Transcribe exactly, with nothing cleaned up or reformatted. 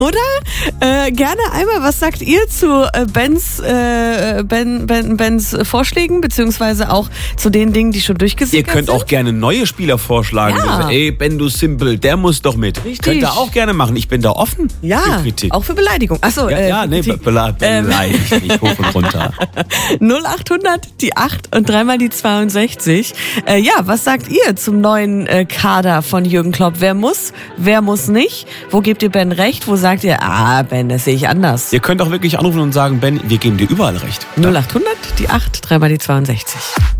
Oder? Äh, gerne einmal, was sagt ihr zu äh, Bens, äh, ben, ben, Bens Vorschlägen, beziehungsweise auch zu den Dingen, die schon durchgesickert Ihr könnt sind? auch gerne neue Spieler vorschlagen. Ja. Also, ey, Ben, du Simple, der muss doch mit. Richtig. Könnt ihr auch gerne machen. Ich bin da offen Ja, für Kritik. auch für Beleidigung. Achso, ja, äh, ja, nee, be be beleidigt nicht hoch und runter. null acht hundert, die acht und dreimal die zweiundsechzig. Äh, ja, was sagt ihr zum neuen äh, Kader von Jürgen Klopp? Wer muss, wer muss nicht? Wo gebt ihr Ben recht? Wo sagt ihr, ah, Ben, das sehe ich anders? Ihr könnt auch wirklich anrufen und sagen, Ben, wir geben dir überall recht. null acht hundert, die acht, dreimal die zweiundsechzig.